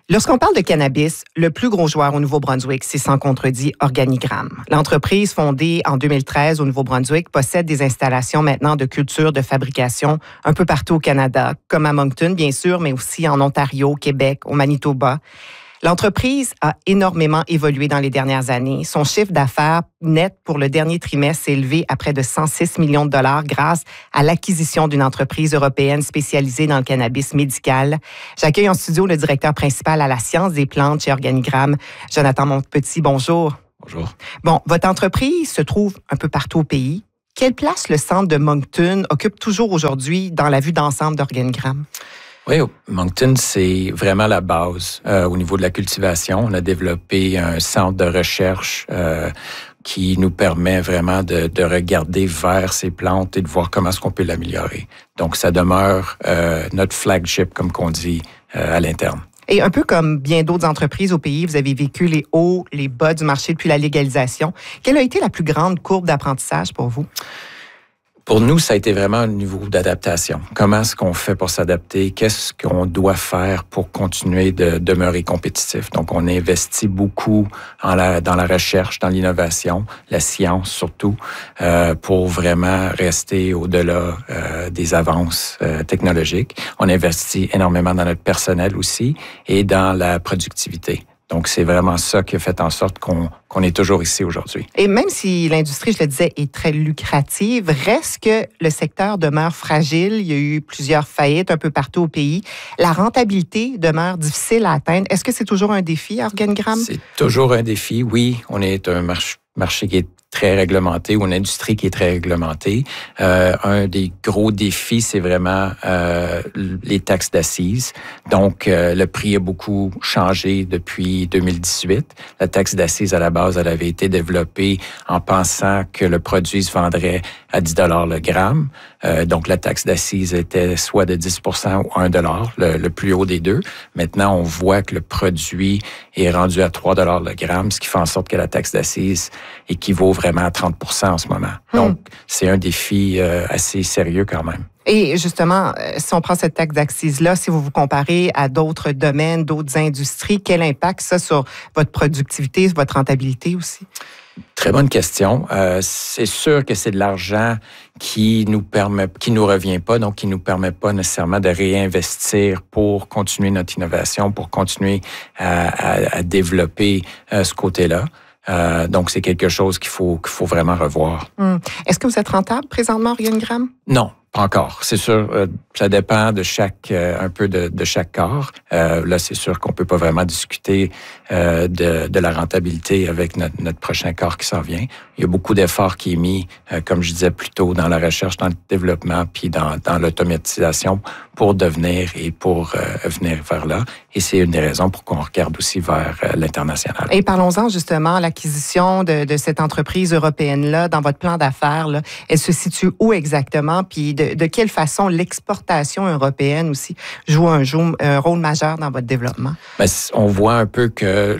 Lorsqu'on parle de cannabis, le plus gros joueur au Nouveau-Brunswick, c'est sans contredit Organigram. L'entreprise fondée en 2013 au Nouveau-Brunswick possède des installations maintenant de culture de fabrication un peu partout au Canada, comme à Moncton, bien sûr, mais aussi en Ontario, Québec, au Manitoba. L'entreprise a énormément évolué dans les dernières années. Son chiffre d'affaires net pour le dernier trimestre s'est élevé à près de 106 millions de dollars grâce à l'acquisition d'une entreprise européenne spécialisée dans le cannabis médical. J'accueille en studio le directeur principal à la science des plantes chez Organigram, Jonathan Montpetit. Bonjour. Bonjour. Bon, votre entreprise se trouve un peu partout au pays. Quelle place le centre de Moncton occupe toujours aujourd'hui dans la vue d'ensemble d'Organigram? Oui, Moncton, c'est vraiment la base au niveau de la cultivation. On a développé un centre de recherche qui nous permet vraiment de regarder vers ces plantes et de voir comment est-ce qu'on peut l'améliorer. Donc, ça demeure notre flagship, comme qu'on dit, à l'interne. Et un peu comme bien d'autres entreprises au pays, vous avez vécu les hauts, les bas du marché depuis la légalisation. Quelle a été la plus grande courbe d'apprentissage pour vous? Pour nous, ça a été vraiment un niveau d'adaptation. Comment est-ce qu'on fait pour s'adapter? Qu'est-ce qu'on doit faire pour continuer de demeurer compétitif? Donc, on investit beaucoup dans la recherche, dans l'innovation, la science surtout, pour vraiment rester au-delà des avances technologiques. On investit énormément dans notre personnel aussi et dans la productivité. Donc, c'est vraiment ça qui a fait en sorte qu'on est toujours ici aujourd'hui. Et même si l'industrie, je le disais, est très lucrative, reste que le secteur demeure fragile. Il y a eu plusieurs faillites un peu partout au pays. La rentabilité demeure difficile à atteindre. Est-ce que c'est toujours un défi à Organigram? C'est toujours un défi, oui. On est un marché qui est très réglementé ou une industrie qui est très réglementée. Un des gros défis, c'est vraiment les taxes d'assises. Donc, le prix a beaucoup changé depuis 2018. La taxe d'assises, à la base, elle avait été développée en pensant que le produit se vendrait à 10 $ le gramme. Donc, la taxe d'assises était soit de 10 % ou 1 $, le plus haut des deux. Maintenant, on voit que le produit est rendu à 3 $ le gramme, ce qui fait en sorte que la taxe d'assises équivaut vraiment à 30 % en ce moment. Donc, c'est un défi assez sérieux quand même. Et justement, si on prend cette taxe d'accise-là, si vous vous comparez à d'autres domaines, d'autres industries, quel impact ça sur votre productivité, votre rentabilité aussi? Très bonne question. C'est sûr que c'est de l'argent qui nous revient pas, donc qui nous permet pas nécessairement de réinvestir pour continuer notre innovation, pour continuer à développer ce côté-là. Donc, c'est quelque chose qu'il faut vraiment revoir. Est-ce que vous êtes rentable présentement, Organigram? Non, pas encore. C'est sûr, ça dépend de un peu de chaque corps. Là, c'est sûr qu'on peut pas vraiment discuter de la rentabilité avec notre prochain corps qui s'en vient. Il y a beaucoup d'efforts qui est mis, comme je disais plus tôt, dans la recherche, dans le développement, puis dans l'automatisation pour devenir et pour venir vers là. Et c'est une des raisons pour qu'on regarde aussi vers l'international. Et parlons-en justement, l'acquisition de cette entreprise européenne-là, dans votre plan d'affaires, là, elle se situe où exactement? Puis de quelle façon l'exportation européenne aussi joue un rôle majeur dans votre développement? Bien, on voit un peu que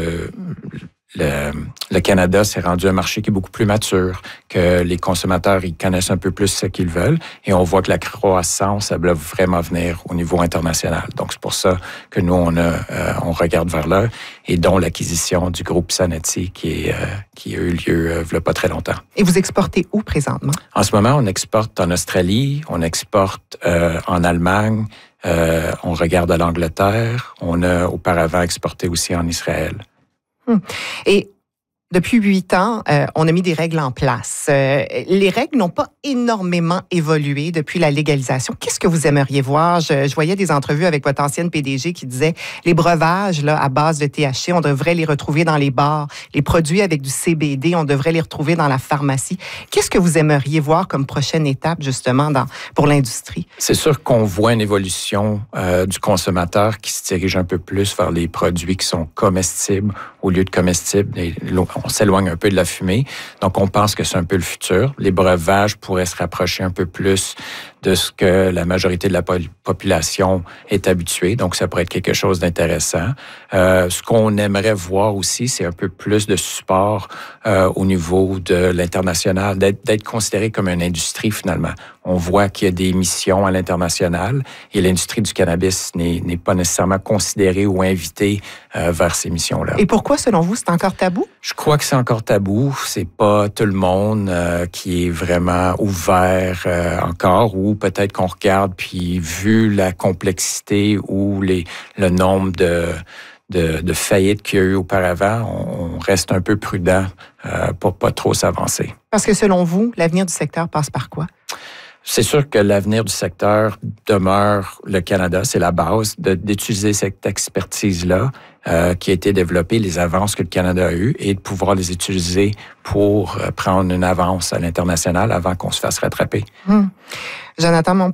le Canada s'est rendu un marché qui est beaucoup plus mature, que les consommateurs ils connaissent un peu plus ce qu'ils veulent et on voit que la croissance, elle va vraiment venir au niveau international. Donc, c'est pour ça que nous, on regarde vers là et dont l'acquisition du groupe Sanofi qui a eu lieu il n'y a pas très longtemps. Et vous exportez où présentement? En ce moment, on exporte en Australie, on exporte en Allemagne, on regarde à l'Angleterre, on a auparavant exporté aussi en Israël. Et depuis 8 ans, on a mis des règles en place. Les règles n'ont pas énormément évolué depuis la légalisation. Qu'est-ce que vous aimeriez voir? Je voyais des entrevues avec votre ancienne PDG qui disait les breuvages là, à base de THC, on devrait les retrouver dans les bars. Les produits avec du CBD, on devrait les retrouver dans la pharmacie. Qu'est-ce que vous aimeriez voir comme prochaine étape, justement, pour l'industrie? C'est sûr qu'on voit une évolution du consommateur qui se dirige un peu plus vers les produits qui sont comestibles au lieu de comestibles. On s'éloigne un peu de la fumée. Donc, on pense que c'est un peu le futur. Les breuvages pourraient se rapprocher un peu plus de ce que la majorité de la population est habituée. Donc, ça pourrait être quelque chose d'intéressant. Ce qu'on aimerait voir aussi, c'est un peu plus de support au niveau de l'international, d'être considéré comme une industrie finalement. On voit qu'il y a des missions à l'international et l'industrie du cannabis n'est pas nécessairement considérée ou invitée vers ces missions-là. Et pourquoi, selon vous, c'est encore tabou? Je crois que c'est encore tabou. C'est pas tout le monde qui est vraiment ouvert encore, ou peut-être qu'on regarde, puis vu la complexité ou le nombre de faillites qu'il y a eu auparavant, on reste un peu prudent pour pas trop s'avancer. Parce que selon vous, l'avenir du secteur passe par quoi? C'est sûr que l'avenir du secteur demeure le Canada. C'est la base d'utiliser cette expertise-là qui a été développée, les avances que le Canada a eues, et de pouvoir les utiliser pour prendre une avance à l'international avant qu'on se fasse rattraper. Jonathan